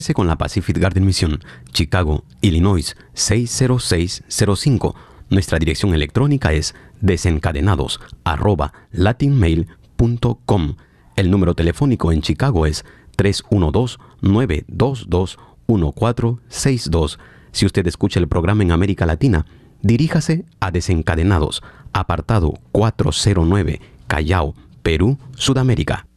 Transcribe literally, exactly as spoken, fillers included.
Con la Pacific Garden Mission, Chicago, Illinois seis cero seis cero cinco. Nuestra dirección electrónica es desencadenados arroba latinmail punto com. El número telefónico en Chicago es tres uno dos, nueve dos dos, uno cuatro seis dos. Si usted escucha el programa en América Latina, diríjase a Desencadenados, apartado cuatrocientos nueve, Callao, Perú, Sudamérica.